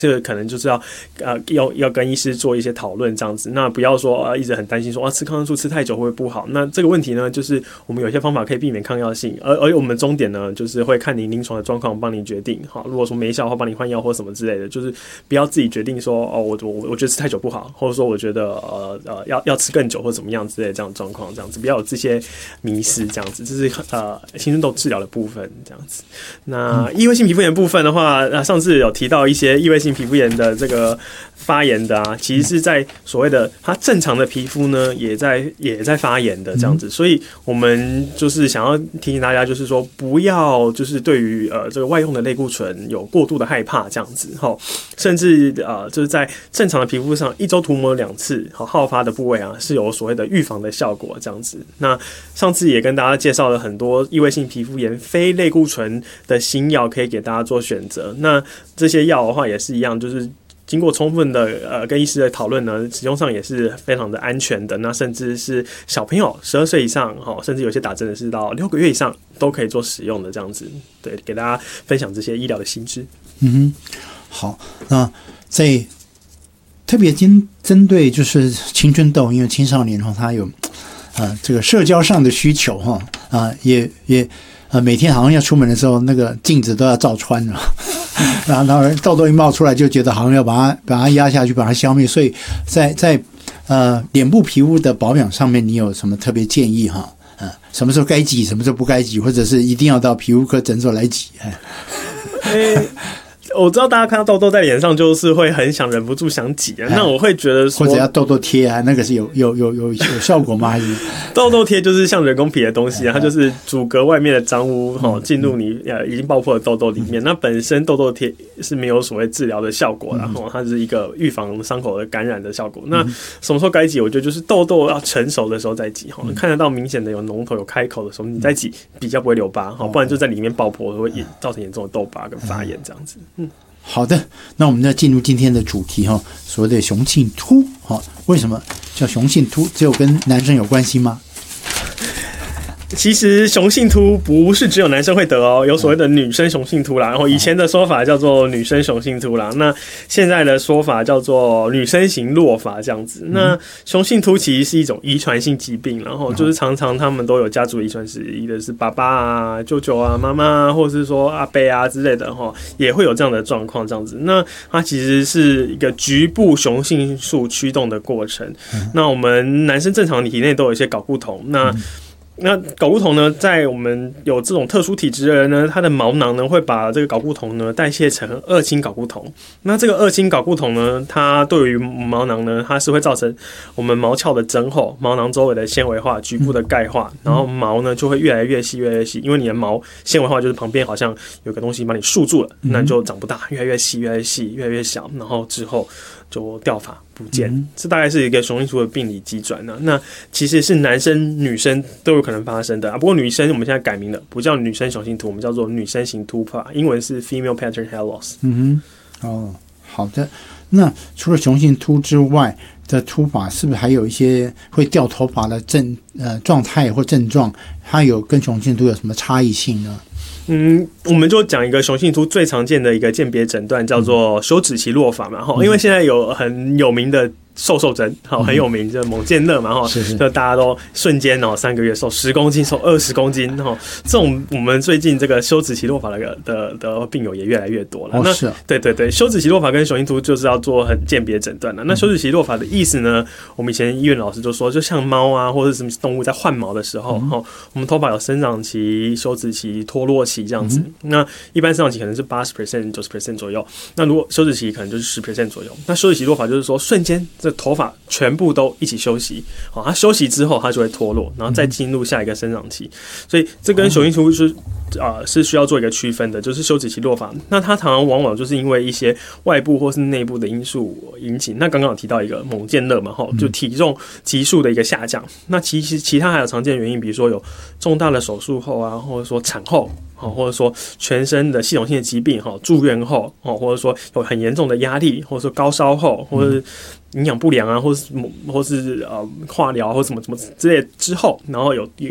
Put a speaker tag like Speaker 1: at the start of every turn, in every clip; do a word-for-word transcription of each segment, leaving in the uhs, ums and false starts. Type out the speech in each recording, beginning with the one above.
Speaker 1: 这个可能就是要呃要要跟医师做一些讨论这样子，那不要说呃一直很担心说啊吃抗生素吃太久会不会不好？那这个问题呢，就是我们有些方法可以避免抗药性，而而我们终点呢，就是会看你临床的状况帮你决定。好，如果说没效的话，帮你换药或什么之类的，就是不要自己决定说哦我我我觉得吃太久不好，或者说我觉得呃呃要要吃更久或怎么样之类的这样的状况，这样子不要有这些迷思这样子，这是呃青春痘治疗的部分这样子。那异位性皮肤炎部分的话，那上次有提到一些异位性皮肤炎的这个发炎的啊，其实是在所谓的它正常的皮肤呢，也在也在发炎的这样子，所以我们就是想要提醒大家，就是说不要就是对于呃这个外用的类固醇有过度的害怕这样子哈，甚至呃就是在正常的皮肤上一周涂抹两次，好好发的部位啊是有所谓的预防的效果这样子。那上次也跟大家介绍了很多异位性皮肤炎非类固醇的新药可以给大家做选择，那这些药的话也是一样，就是经过充分的呃跟医师的讨论呢，使用上也是非常的安全的。那甚至是小朋友十二岁以上，甚至有些打针的是到六个月以上都可以做使用的这样子。对，给大家分享这些医疗的新知。
Speaker 2: 嗯哼，好，那在特别针针对就是青春痘，因为青少年哈，他有呃这个社交上的需求哈啊、呃，也也。呃，每天好像要出门的时候，那个镜子都要照穿了，然后然后痘痘一冒出来，就觉得好像要把它把它压下去，把它消灭。所以在在呃脸部皮肤的保养上面，你有什么特别建议哈？呃，什么时候该挤，什么时候不该挤，或者是一定要到皮肤科诊所来挤？
Speaker 1: 哎我知道大家看到痘痘在脸上，就是会很想忍不住想挤啊。那我会觉得说，
Speaker 2: 或者要痘痘贴啊，那个是有有有有有效果吗？还是
Speaker 1: 痘痘贴就是像人工皮的东西啊，它就是阻隔外面的脏污哈进入你呃已经爆破的痘痘里面。那本身痘痘贴是没有所谓治疗的效果的，哈，它是一个预防伤口的感染的效果。那什么时候该挤？我觉得就是痘痘要成熟的时候再挤哈，看得到明显的有脓头有开口的时候，你再挤比较不会留疤哈，不然就在里面爆破会造成严重的痘疤跟发炎这样子。嗯。
Speaker 2: 好的，那我们要进入今天的主题哈，所谓的雄性秃哈，为什么叫雄性秃？只有跟男生有关系吗？
Speaker 1: 其实雄性秃不是只有男生会得哦，有所谓的女生雄性秃啦。然后以前的说法叫做女生雄性秃啦，那现在的说法叫做女生型落发这样子。那雄性秃其实是一种遗传性疾病，然后就是常常他们都有家族遗传史，一个是爸爸啊、舅舅啊、妈妈啊，或者是说阿伯啊之类的哈，也会有这样的状况这样子。那它其实是一个局部雄性素驱动的过程。那我们男生正常体内都有一些睾固酮，那那睾固酮呢，在我们有这种特殊体质的人呢，它的毛囊呢会把这个睾固酮呢代谢成二氢睾固酮。那这个二氢睾固酮呢，它对于毛囊呢，它是会造成我们毛鞘的增厚、毛囊周围的纤维化、局部的钙化，然后毛呢就会越来越细、越来越细，因为你的毛纤维化就是旁边好像有个东西把你束住了，那就长不大，越来越细、越来越细、越来越小，然后之后就掉发不见，这大概是一个雄性秃的病理机转呢。那其实是男生、女生都有可能发生的啊。不过女生我们现在改名了，不叫女生雄性秃，我们叫做女生型秃发，英文是 female pattern hair loss。
Speaker 2: 嗯哼，哦，好的。那除了雄性秃之外的秃发，是不是还有一些会掉头发的症呃状态或症状？它有跟雄性秃有什么差异性呢？
Speaker 1: 嗯，我们就讲一个雄性秃最常见的一个鉴别诊断，叫做休止期落发嘛。因为现在有很有名的瘦瘦针，好很有名，就蒙健乐嘛，哈，就大家都瞬间哦三个月瘦十公斤，瘦二十公斤，哈，这种我们最近这个休止期落发的的的病友也越来越多了。
Speaker 2: 哦，
Speaker 1: 那
Speaker 2: 是啊，
Speaker 1: 对对对，休止期落发跟雄性秃就是要做很鉴别诊断的。那休止期落发的意思呢，我们以前医院老师就说，就像猫啊或者什么动物在换毛的时候，哈、嗯，我们头发有生长期、休止期、脱落期这样子。嗯、那一般生长期可能是八十 percent、九十 percent 左右，那如果休止期可能就是十 percent 左右。那休止期落发就是说瞬间这头发全部都一起休息，好，它休息之后它就会脱落，然后再进入下一个生长期，所以这跟雄性秃是啊、呃、是需要做一个区分的，就是休止期落发，那它常常往往就是因为一些外部或是内部的因素引起。那刚刚有提到一个蒙健乐嘛，哈，就体重急速的一个下降。那其实其他还有常见的原因，比如说有重大的手术后啊，或者说产后。或者说全身的系统性的疾病，住院后，或者说有很严重的压力，或者说高烧后，或者是营养不良啊，或是或是呃化疗或什么什么之类之后，然后有一个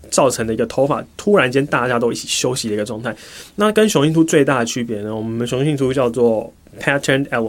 Speaker 1: 造成的一个头发突然间大家都一起休息的一个状态。那跟雄性秃最大的区别呢，我们雄性秃叫做 pattern